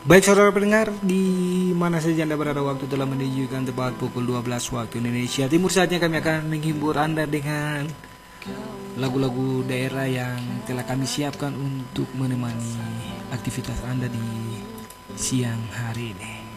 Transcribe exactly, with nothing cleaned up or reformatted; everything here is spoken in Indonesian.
Baik saudara pendengar, di mana saja Anda berada, waktu telah menunjukkan tepat pukul dua belas waktu Indonesia Timur. Saatnya kami akan menghibur Anda dengan lagu-lagu daerah yang telah kami siapkan untuk menemani aktivitas Anda di siang hari ini.